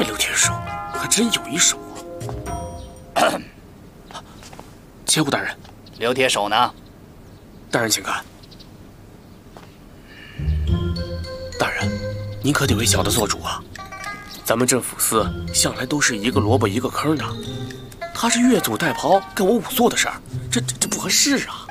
这刘铁手还真有一手啊！千户大人， 刘铁手呢？ 大人请看。大人，您可得为小的做主啊！咱们镇抚司向来都是一个萝卜一个坑的，他是越俎代庖，跟我仵作的事儿，这不合适啊！